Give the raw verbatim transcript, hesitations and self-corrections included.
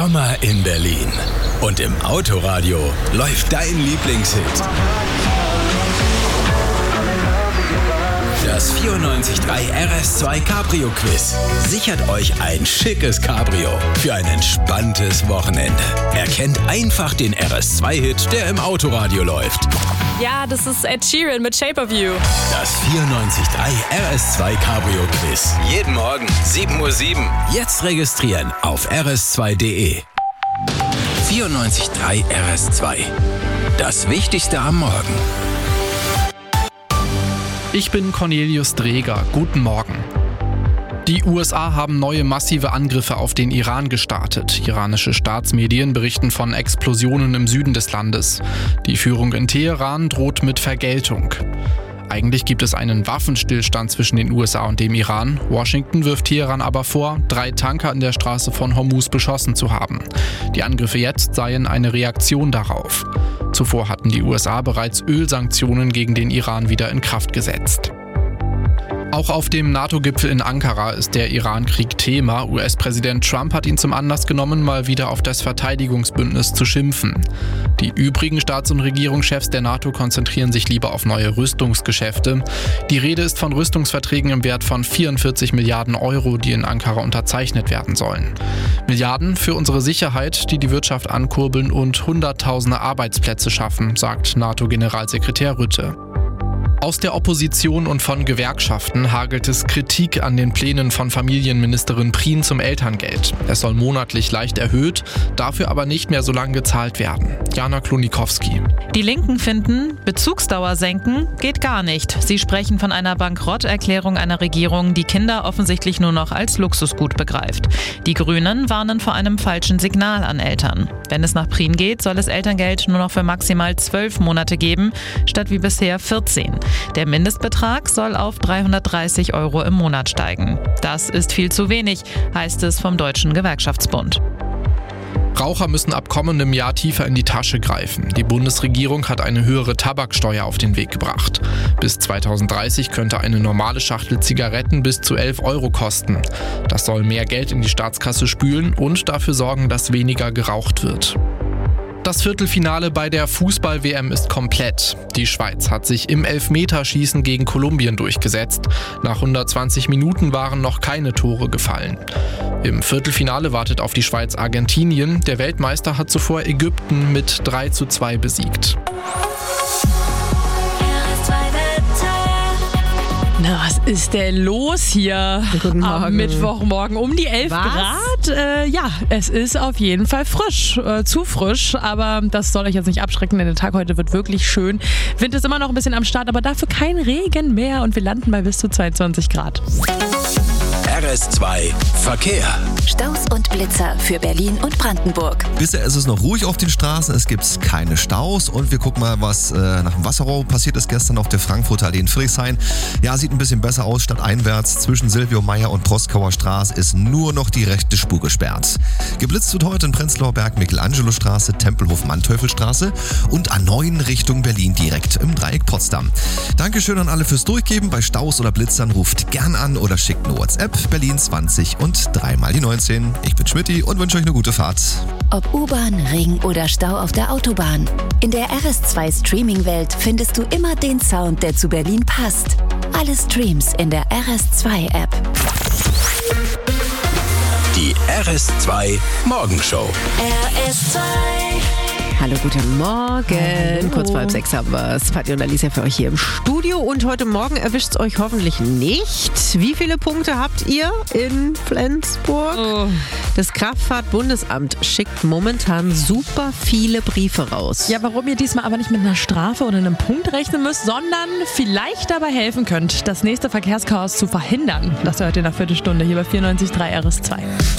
Sommer in Berlin. Und im Autoradio läuft dein Lieblingshit. Das vierundneunzig Komma drei R S zwei Cabrio Quiz sichert euch ein schickes Cabrio für ein entspanntes Wochenende. Erkennt einfach den R S zwei Hit, der im Autoradio läuft. Ja, das ist Ed Sheeran mit Shape of You. Das vierundneunzig Komma drei R S zwei Cabrio Quiz. Jeden Morgen sieben Uhr sieben. Jetzt registrieren auf r s zwei punkt d e. vierundneunzig Komma drei R S zwei. Das Wichtigste am Morgen. Ich bin Cornelius Dreger. Guten Morgen. Die U S A haben neue massive Angriffe auf den Iran gestartet. Iranische Staatsmedien berichten von Explosionen im Süden des Landes. Die Führung in Teheran droht mit Vergeltung. Eigentlich gibt es einen Waffenstillstand zwischen den U S A und dem Iran. Washington wirft Teheran aber vor, drei Tanker in der Straße von Hormuz beschossen zu haben. Die Angriffe jetzt seien eine Reaktion darauf. Zuvor hatten die U S A bereits Ölsanktionen gegen den Iran wieder in Kraft gesetzt. Auch auf dem NATO-Gipfel in Ankara ist der Iran-Krieg Thema. U S-Präsident Trump hat ihn zum Anlass genommen, mal wieder auf das Verteidigungsbündnis zu schimpfen. Die übrigen Staats- und Regierungschefs der NATO konzentrieren sich lieber auf neue Rüstungsgeschäfte. Die Rede ist von Rüstungsverträgen im Wert von vierundvierzig Milliarden Euro, die in Ankara unterzeichnet werden sollen. Milliarden für unsere Sicherheit, die die Wirtschaft ankurbeln und Hunderttausende Arbeitsplätze schaffen, sagt NATO-Generalsekretär Rutte. Aus der Opposition und von Gewerkschaften hagelt es Kritik an den Plänen von Familienministerin Prien zum Elterngeld. Es soll monatlich leicht erhöht, dafür aber nicht mehr so lange gezahlt werden. Jana Klonikowski. Die Linken finden, Bezugsdauer senken geht gar nicht. Sie sprechen von einer Bankrotterklärung einer Regierung, die Kinder offensichtlich nur noch als Luxusgut begreift. Die Grünen warnen vor einem falschen Signal an Eltern. Wenn es nach Prien geht, soll es Elterngeld nur noch für maximal zwölf Monate geben, statt wie bisher vierzehn. Der Mindestbetrag soll auf dreihundertdreißig Euro im Monat steigen. Das ist viel zu wenig, heißt es vom Deutschen Gewerkschaftsbund. Raucher müssen ab kommendem Jahr tiefer in die Tasche greifen. Die Bundesregierung hat eine höhere Tabaksteuer auf den Weg gebracht. Bis zweitausenddreißig könnte eine normale Schachtel Zigaretten bis zu elf Euro kosten. Das soll mehr Geld in die Staatskasse spülen und dafür sorgen, dass weniger geraucht wird. Das Viertelfinale bei der Fußball-W M ist komplett. Die Schweiz hat sich im Elfmeterschießen gegen Kolumbien durchgesetzt. Nach hundertzwanzig Minuten waren noch keine Tore gefallen. Im Viertelfinale wartet auf die Schweiz Argentinien. Der Weltmeister hat zuvor Ägypten mit drei zu zwei besiegt. Na, was ist denn los hier Guten Morgen. am Mittwochmorgen? Um die elf Was? Grad? Äh, ja, es ist auf jeden Fall frisch, äh, zu frisch, aber das soll euch jetzt nicht abschrecken, denn der Tag heute wird wirklich schön. Wind ist immer noch ein bisschen am Start, aber dafür kein Regen mehr und wir landen bei bis zu zweiundzwanzig Grad. R S zwei Verkehr. Staus und Blitzer für Berlin und Brandenburg. Bisher ist es noch ruhig auf den Straßen, es gibt keine Staus und wir gucken mal, was äh, nach dem Wasserrohr passiert ist gestern auf der Frankfurter Allee in Friedrichshain. Ja, sieht ein bisschen besser aus, stadteinwärts zwischen Silvio Meyer und Proskauer Straße ist nur noch die rechte Spur gesperrt. Geblitzt wird heute in Prenzlauer Berg Michelangelo-Straße, Tempelhof Manteufelstraße und A neun Richtung Berlin direkt im Dreieck Potsdam. Dankeschön an alle fürs Durchgeben. Bei Staus oder Blitzern ruft gern an oder schickt eine WhatsApp. Berlin zwanzig und dreimal die neunzehn. Ich bin Schmidti und wünsche euch eine gute Fahrt. Ob U-Bahn, Ring oder Stau auf der Autobahn. In der R S zwei Streaming-Welt findest du immer den Sound, der zu Berlin passt. Alle Streams in der R S zwei App. Die R S zwei Morgenshow. R S zwei. Hallo, guten Morgen. Hallo. Kurz vor halb sechs haben wir es. Fatih und Alicia für euch hier im Studio. Und heute Morgen erwischt es euch hoffentlich nicht. Wie viele Punkte habt ihr in Flensburg? Oh. Das Kraftfahrtbundesamt schickt momentan super viele Briefe raus. Ja, warum ihr diesmal aber nicht mit einer Strafe oder einem Punkt rechnen müsst, sondern vielleicht dabei helfen könnt, das nächste Verkehrschaos zu verhindern. Das hört ihr nach Viertelstunde hier bei vierundneunzig Komma drei R S zwei.